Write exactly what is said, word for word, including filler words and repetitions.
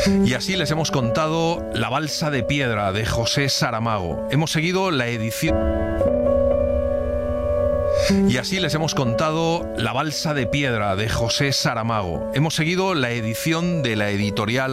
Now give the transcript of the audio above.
Y así les hemos contado La balsa de piedra de José Saramago. Hemos seguido la edición... Y así les hemos contado La balsa de piedra de José Saramago. Hemos seguido la edición de la editorial